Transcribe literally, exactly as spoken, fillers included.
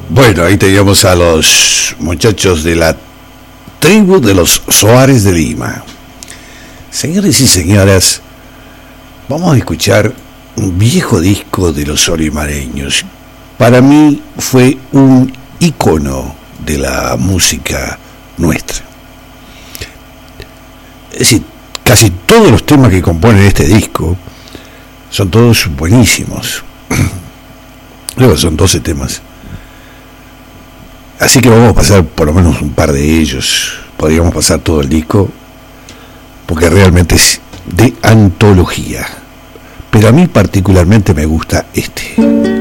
Bueno, ahí teníamos a los muchachos de la tribu de los Soares de Lima. Señores y señoras, vamos a escuchar un viejo disco de los olimareños. Para mí fue un ícono de la música nuestra. Es decir, casi todos los temas que componen este disco son todos buenísimos. Luego son doce temas. Así que vamos a pasar por lo menos un par de ellos. Podríamos pasar todo el disco, porque realmente es de antología. Pero a mí particularmente me gusta este.